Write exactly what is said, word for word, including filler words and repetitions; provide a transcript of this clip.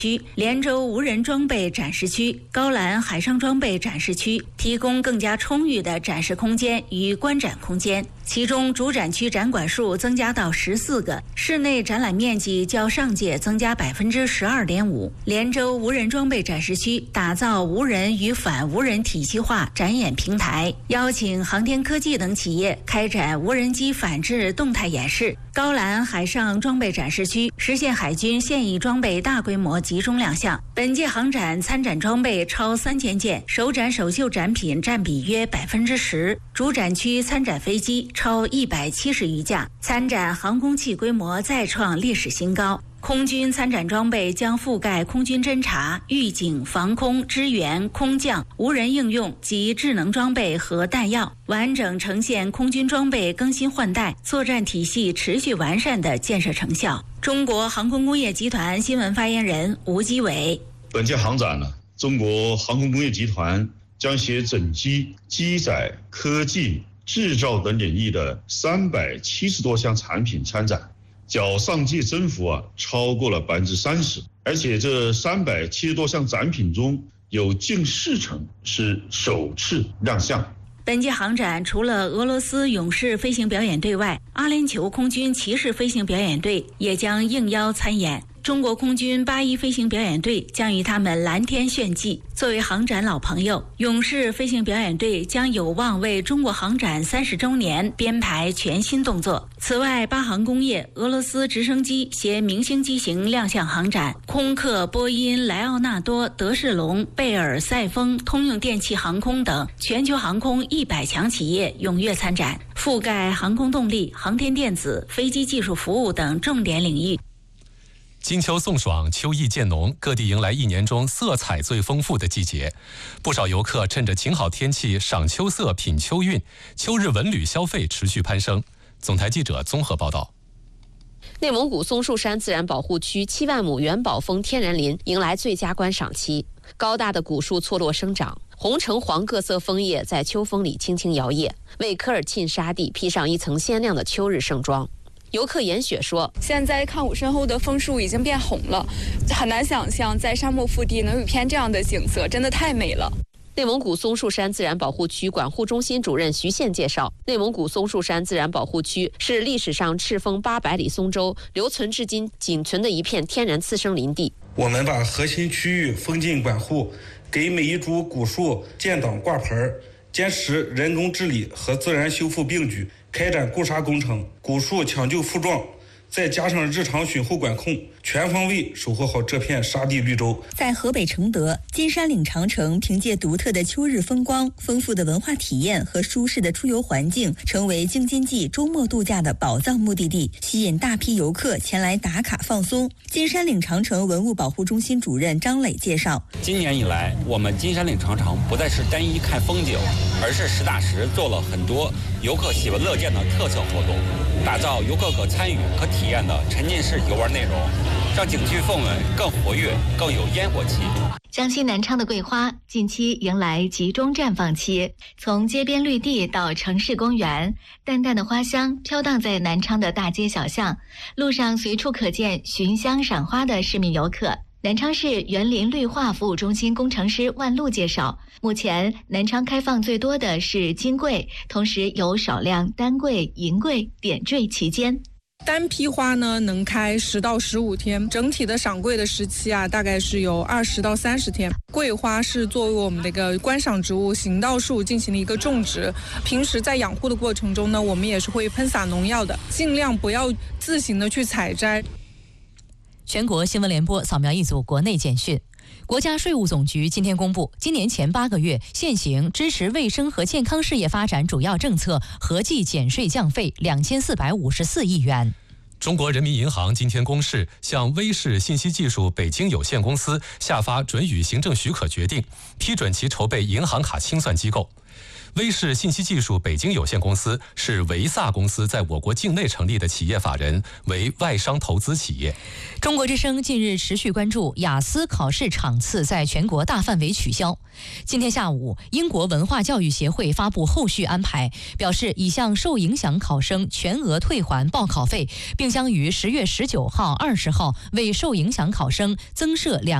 区、连州无人装备展示区、高兰海上装备展示区，提供更加充裕的展示空间与观展空间。其中，主展区展馆数增加到十四个，室内展览面积较上届增加百分之十二点五。连州无人装备展示区打造无人与反无人体系化展演平台，邀请航天科技等企业开展无人机反制动态演示。高兰海上装备展示区实现海军现役装备大规模集中亮相。本届航展参展装备超三千件，首展首秀展品占比约百分之十。主展区参展飞机超一百七十余架，参展航空器规模再创历史新高。空军参展装备将覆盖空军侦察、预警、防空、支援、空降、无人应用及智能装备和弹药，完整呈现空军装备更新换代、作战体系持续完善的建设成效。中国航空工业集团新闻发言人吴基伟： 本届航展呢，中国航空工业集团将携整机、机载、科技、制造等领域的三百七十多项产品参展，较上届增幅啊超过了百分之三十，而且这三百七十多项展品中有近四成是首次亮相。 本届航展除了俄罗斯勇士飞行表演队外，阿联酋空军骑士飞行表演队也将应邀参演。中国空军八一飞行表演队将与他们蓝天炫技。作为航展老朋友，勇士飞行表演队将有望为中国航展三十周年编排全新动作。此外，八航工业、俄罗斯直升机携明星机型亮相航展，空客、波音、莱奥纳多、德士隆、贝尔、赛丰、通用电气航空等全球航空一百强企业踊跃参展，覆盖航空动力、航天电子、飞机技术服务等重点领域。 金秋送爽，秋意渐浓，各地迎来一年中色彩最丰富的季节。不少游客趁着晴好天气赏秋色、品秋韵，秋日文旅消费持续攀升。总台记者综合报道。 内蒙古松树山自然保护区七万亩元宝峰天然林迎来最佳观赏期，高大的古树错落生长，红橙黄各色枫叶在秋风里轻轻摇曳，为科尔沁沙地披上一层鲜亮的秋日盛装。游客严雪说：“ 现在看我身后的枫树已经变红了，很难想象在沙漠腹地能有一片这样的景色，真的太美了。” 内蒙古松树山自然保护区管护中心主任徐宪介绍，内蒙古松树山自然保护区是历史上赤峰八百里松州留存至今仅存的一片天然次生林地。 我们把核心区域封禁管护，给每一株古树建档挂盆，坚持人工治理和自然修复并举，开展固沙工程，古树抢救复壮，再加上日常巡护管控，全方位守护好这片沙地绿洲。 在河北承德，金山岭长城凭借独特的秋日风光、丰富的文化体验和舒适的出游环境，成为京津冀周末度假的宝藏目的地，吸引大批游客前来打卡放松。金山岭长城文物保护中心主任张磊介绍， 今年以来，我们金山岭长城不再是单一看风景，而是实打实做了很多游客喜闻乐见的特色活动，打造游客可参与、可体验的沉浸式游玩内容，让景区氛围更活跃、更有烟火气。 江西南昌的桂花近期迎来集中绽放期，从街边绿地到城市公园，淡淡的花香飘荡在南昌的大街小巷，路上随处可见寻香赏花的市民游客。南昌市园林绿化服务中心工程师万路介绍，目前南昌开放最多的是金桂，同时有少量丹桂、银桂点缀其间。 单批花呢能开十到十五天，整体的赏桂的时期啊，大概是有二十到三十天。桂花是作为我们的一个观赏植物、行道树进行了一个种植。平时在养护的过程中呢，我们也是会喷洒农药的，尽量不要自行的去采摘。 全国新闻联播扫描一组国内简讯。国家税务总局今天公布，今年前八个月现行支持卫生和健康事业发展主要政策合计减税降费两千四百五十四亿元。 中国人民银行今天公示，向威视信息技术北京有限公司下发准予行政许可决定，批准其筹备银行卡清算机构。 威视信息技术北京有限公司是维萨公司在我国境内成立的企业法人，为外商投资企业。 中国之声近日持续关注雅思考试场次在全国大范围取消。今天下午，英国文化教育协会发布后续安排，表示已向受影响考生全额退还报考费，并将于十月十九号、二十号为受影响考生增设两